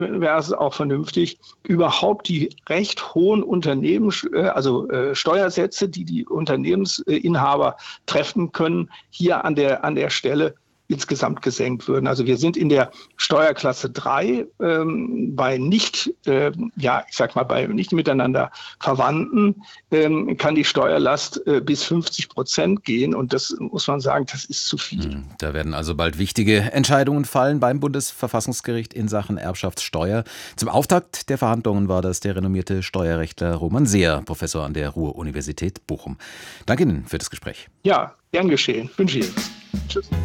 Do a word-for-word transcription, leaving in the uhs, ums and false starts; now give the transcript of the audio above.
wäre es auch vernünftig, überhaupt die recht hohen Unternehmens, äh, also äh, Steuersätze, die die Unternehmensinhaber treffen können, hier an der, an der Stelle insgesamt gesenkt würden. Also wir sind in der Steuerklasse drei ähm, bei nicht, äh, ja, ich sag mal, bei nicht miteinander Verwandten ähm, kann die Steuerlast äh, bis fünfzig Prozent gehen. Und das muss man sagen, das ist zu viel. Da werden also bald wichtige Entscheidungen fallen beim Bundesverfassungsgericht in Sachen Erbschaftssteuer. Zum Auftakt der Verhandlungen war das der renommierte Steuerrechtler Roman Seer, Professor an der Ruhr-Universität Bochum. Danke Ihnen für das Gespräch. Ja, gern geschehen. Wünsche Ihnen was. Tschüss.